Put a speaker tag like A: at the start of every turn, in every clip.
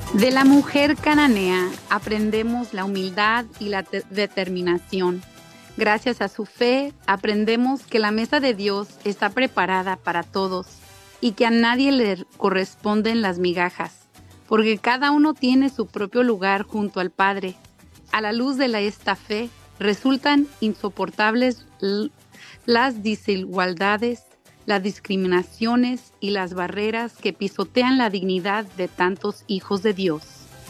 A: De la mujer cananea aprendemos la humildad y la determinación. Gracias a su fe aprendemos que la mesa de Dios está preparada para todos y que a nadie le corresponden las migajas, porque cada uno tiene su propio lugar junto al Padre. A la luz de esta fe resultan insoportables las desigualdades, las discriminaciones y las barreras que pisotean la dignidad de tantos hijos de Dios.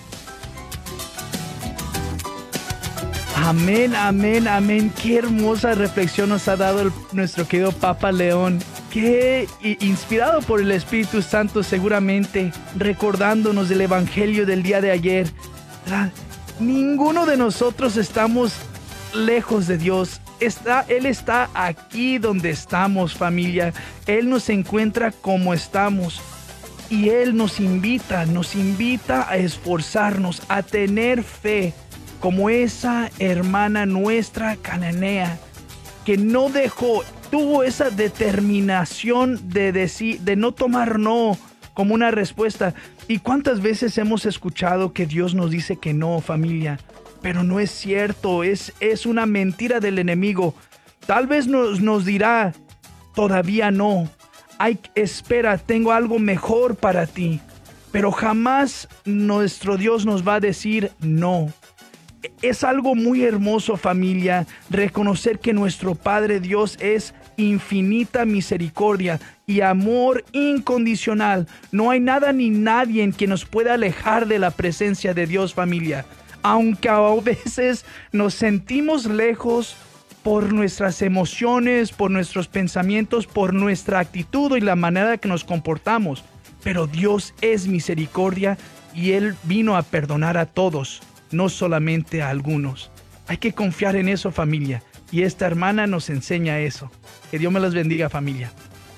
B: Amén, amén, amén. Qué hermosa reflexión nos ha dado nuestro querido Papa León. Qué inspirado por el Espíritu Santo seguramente, recordándonos del Evangelio del día de ayer. Ninguno de nosotros estamos lejos de Dios. Él está aquí donde estamos, familia. Él nos encuentra como estamos. Y Él nos invita a esforzarnos, a tener fe, como esa hermana nuestra cananea, que no tuvo esa determinación de no tomar no como una respuesta. ¿Y cuántas veces hemos escuchado que Dios nos dice que no, familia? Pero no es cierto, es una mentira del enemigo. Tal vez nos dirá, todavía no. Espera, tengo algo mejor para ti. Pero jamás nuestro Dios nos va a decir no. Es algo muy hermoso, familia, reconocer que nuestro Padre Dios es infinita misericordia y amor incondicional. No hay nada ni nadie que nos pueda alejar de la presencia de Dios, familia. Aunque a veces nos sentimos lejos por nuestras emociones, por nuestros pensamientos, por nuestra actitud y la manera que nos comportamos. Pero Dios es misericordia y Él vino a perdonar a todos, no solamente a algunos. Hay que confiar en eso, familia. Y esta hermana nos enseña eso. Que Dios me las bendiga, familia.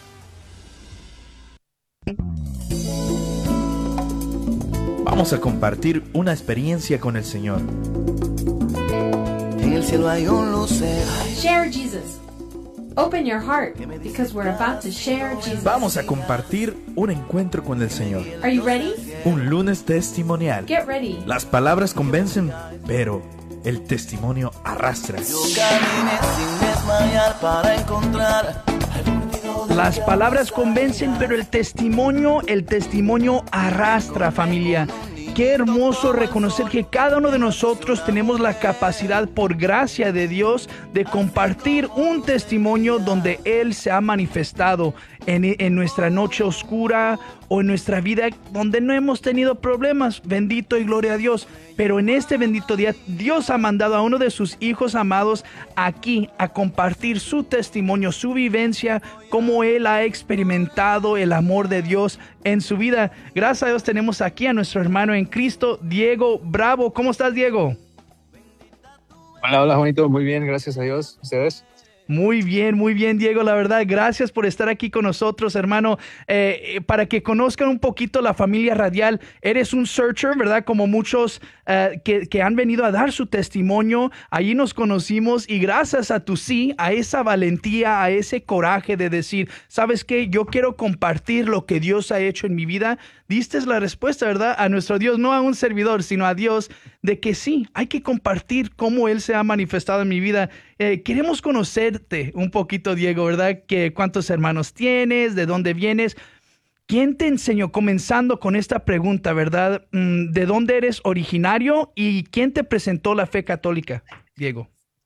C: Vamos a compartir una experiencia con el Señor.
D: En el cielo hay un lucero.
E: Share Jesus. Open your heart because we're about to share Jesus.
C: Vamos a compartir un encuentro con el Señor.
E: Are you ready?
C: Un lunes testimonial.
E: Get ready.
C: Las palabras convencen, pero el testimonio arrastra.
D: Yo caminé sin desmayar para encontrar.
B: Las palabras convencen, pero el testimonio arrastra, familia. Qué hermoso reconocer que cada uno de nosotros tenemos la capacidad, por gracia de Dios, de compartir un testimonio donde Él se ha manifestado en nuestra noche oscura o en nuestra vida donde no hemos tenido problemas. Bendito y gloria a Dios. Pero en este bendito día, Dios ha mandado a uno de sus hijos amados aquí a compartir su testimonio, su vivencia, cómo Él ha experimentado el amor de Dios en su vida. Gracias a Dios tenemos aquí a nuestro hermano en Cristo, Diego Bravo. ¿Cómo estás, Diego?
F: Hola, Juanito. Muy bien, gracias a Dios. ¿Ustedes?
B: Muy bien, Diego, la verdad, gracias por estar aquí con nosotros, hermano. Para que conozcan un poquito la familia radial, eres un searcher, ¿verdad? Como muchos que han venido a dar su testimonio, allí nos conocimos y gracias a tu sí, a esa valentía, a ese coraje de decir, ¿sabes qué? Yo quiero compartir lo que Dios ha hecho en mi vida. Diste la respuesta, ¿verdad? A nuestro Dios, no a un servidor, sino a Dios, de que sí, hay que compartir cómo Él se ha manifestado en mi vida. Queremos conocerte un poquito, Diego, ¿verdad? ¿Cuántos hermanos tienes? ¿De dónde vienes? ¿Quién te enseñó? Comenzando con esta pregunta, ¿verdad? ¿De dónde eres originario y quién te presentó la fe católica, Diego?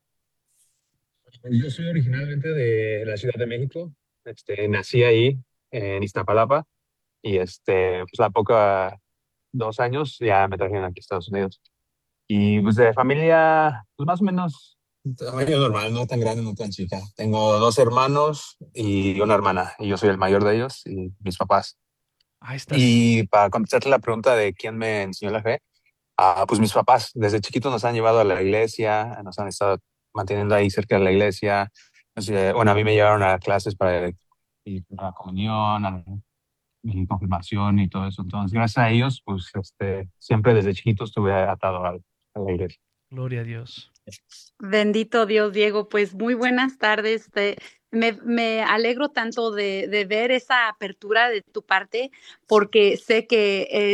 F: Yo soy originalmente de la Ciudad de México. Nací ahí, en Iztapalapa, y pues a poco, 2 años, ya me trajeron aquí a Estados Unidos. Y pues de familia, pues más o menos, tamaño normal, no tan grande, no tan chica. Tengo 2 hermanos y una hermana, y yo soy el mayor de ellos, y mis papás.
B: Ahí estás.
F: Y para contestarte la pregunta de quién me enseñó la fe, pues mis papás, desde chiquitos nos han llevado a la iglesia, nos han estado manteniendo ahí cerca de la iglesia. Bueno, a mí me llevaron a clases para ir a la comunión, a mi confirmación y todo eso. Entonces, gracias a ellos, pues siempre desde chiquito estuve atado a la iglesia.
B: Gloria a Dios.
A: Bendito Dios, Diego. Pues muy buenas tardes. Me alegro tanto de ver esa apertura de tu parte, porque sé que